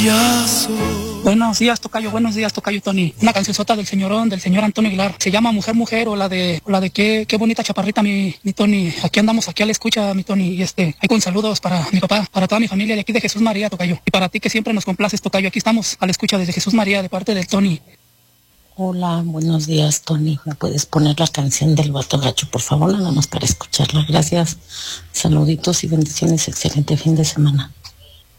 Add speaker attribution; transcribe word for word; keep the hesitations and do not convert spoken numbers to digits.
Speaker 1: payaso.
Speaker 2: Buenos días, tocayo, buenos días, tocayo Tony. Una cancionzota del señorón, del señor Antonio Aguilar. Se llama Mujer, Mujer, o la de, o la de qué, qué bonita chaparrita, mi, mi Tony. Aquí andamos, aquí a la escucha, mi Tony. Y este, hay con saludos para mi papá, para toda mi familia de aquí de Jesús María, tocayo. Y para ti que siempre nos complaces, tocayo. Aquí estamos a la escucha desde Jesús María, de parte del Tony.
Speaker 3: Hola, buenos días, Tony. ¿Me puedes poner la canción del Vato Gacho, por favor? Nada más para escucharla. Gracias. Saluditos y bendiciones. Excelente fin de semana.